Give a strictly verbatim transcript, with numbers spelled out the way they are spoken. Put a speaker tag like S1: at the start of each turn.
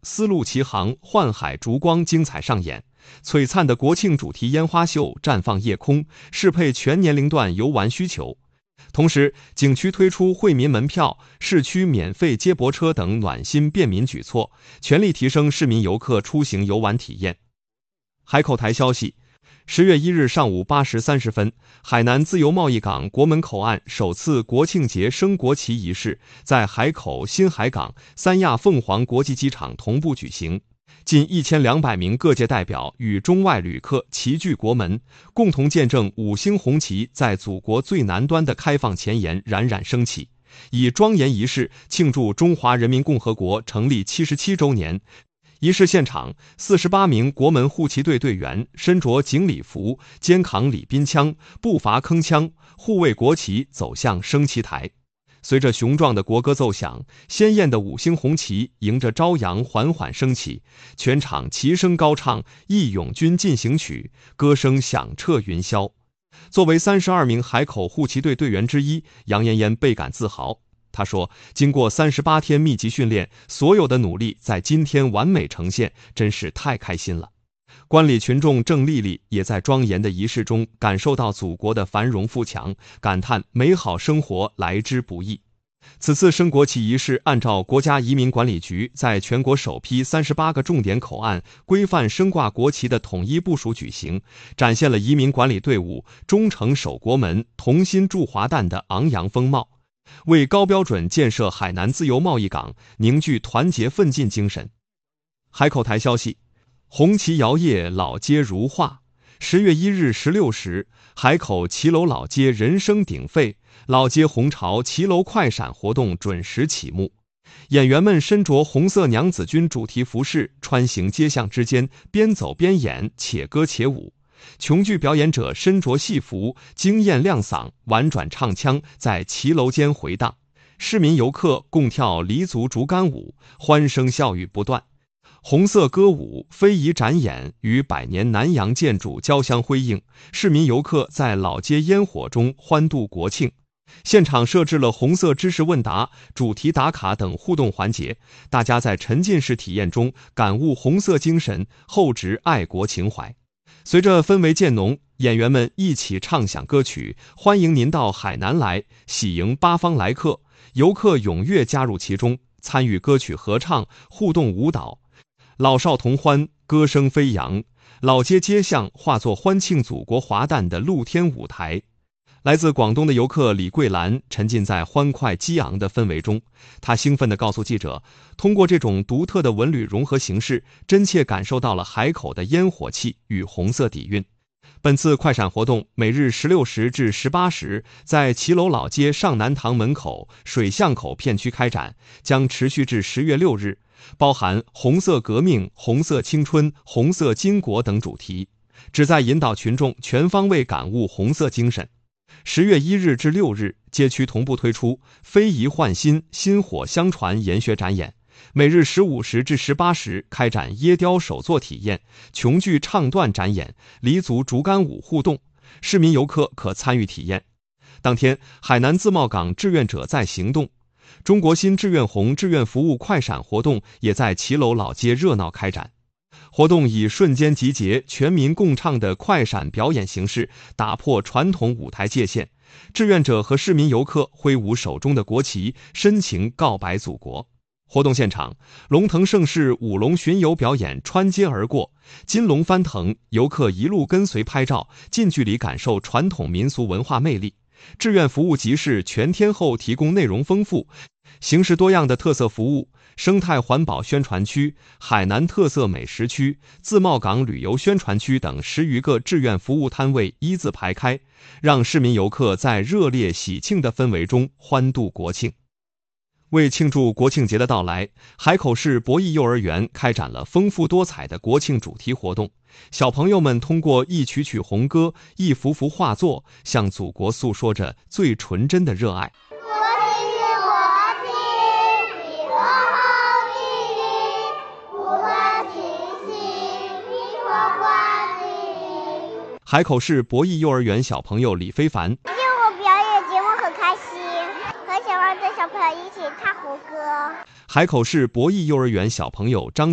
S1: 丝路齐航，幻海烛光精彩上演，璀璨的国庆主题烟花秀绽放夜空，适配全年龄段游玩需求。同时，景区推出惠民门票、市区免费接驳车等暖心便民举措，全力提升市民游客出行游玩体验。海口台消息，十月一日上午八时三十分，海南自由贸易港国门口岸首次国庆节升国旗仪式在海口、新海港、三亚凤凰国际机场同步举行。近一千两百名各界代表与中外旅客齐聚国门，共同见证五星红旗在祖国最南端的开放前沿冉冉升起，以庄严仪式庆祝中华人民共和国成立七十七周年。仪式现场，四十八名国门护旗队队员身着警礼服，肩扛礼宾枪，步伐铿锵，护卫国旗走向升旗台。随着雄壮的国歌奏响，鲜艳的五星红旗迎着朝阳缓缓升起，全场齐声高唱《义勇军进行曲》，歌声响彻云霄。作为三十二名海口护旗队队员之一，杨妍妍倍感自豪。他说，经过三十八天密集训练，所有的努力在今天完美呈现，真是太开心了。观礼群众郑丽丽也在庄严的仪式中感受到祖国的繁荣富强，感叹美好生活来之不易。此次升国旗仪式按照国家移民管理局在全国首批三十八个重点口岸规范升挂国旗的统一部署举行，展现了移民管理队伍忠诚守国门、同心铸华诞的昂扬风貌，为高标准建设海南自由贸易港凝聚团结奋进精神。海口台消息，红旗摇曳，老街如画。十月一日十六时，海口骑楼老街人声鼎沸，老街红潮骑楼快闪活动准时启幕。演员们身着红色娘子军主题服饰，穿行街巷之间，边走边演，且歌且舞。琼剧表演者身着戏服，惊艳亮嗓，婉转唱腔在骑楼间回荡。市民游客共跳黎族竹竿舞，欢声笑语不断。红色歌舞、非遗展演与百年南洋建筑交相辉映，市民游客在老街烟火中欢度国庆。现场设置了红色知识问答、主题打卡等互动环节，大家在沉浸式体验中感悟红色精神，厚植爱国情怀。随着氛围渐浓，演员们一起唱响歌曲，欢迎您到海南来，喜迎八方来客。游客踊跃加入其中，参与歌曲合唱、互动舞蹈。老少同欢，歌声飞扬，老街街巷化作欢庆祖国华诞的露天舞台。来自广东的游客李桂兰沉浸在欢快激昂的氛围中，她兴奋地告诉记者，通过这种独特的文旅融合形式，真切感受到了海口的烟火气与红色底蕴。本次快闪活动每日十六时至十八时在骑楼老街上南堂门口水巷口片区开展，将持续至十月六日，包含红色革命、红色青春、红色巾帼等主题，旨在引导群众全方位感悟红色精神。十月一日至六日，街区同步推出非遗焕新、薪火相传研学展演，每日十五时至十八时开展椰雕手作体验、琼剧唱段展演、黎族竹竿舞互动，市民游客可参与体验。当天，海南自贸港志愿者在行动、中国新志愿红志愿服务快闪活动也在骑楼老街热闹开展。活动以瞬间集结、全民共唱的快闪表演形式，打破传统舞台界限。志愿者和市民游客挥舞手中的国旗，深情告白祖国。活动现场，龙腾盛世舞龙巡游表演穿街而过，金龙翻腾，游客一路跟随拍照，近距离感受传统民俗文化魅力。志愿服务集市全天候提供内容丰富、形式多样的特色服务，生态环保宣传区、海南特色美食区、自贸港旅游宣传区等十余个志愿服务摊位一字排开，让市民游客在热烈喜庆的氛围中欢度国庆。为庆祝国庆节的到来，海口市博弈幼儿园开展了丰富多彩的国庆主题活动。小朋友们通过一曲曲红歌、一幅幅画作，向祖国诉说着最纯真的热爱。海口市博弈幼儿园小朋友李非凡，
S2: 因为我表演节目很开心，很喜欢跟小朋友一起唱红歌。
S1: 海口市博弈幼儿园小朋友张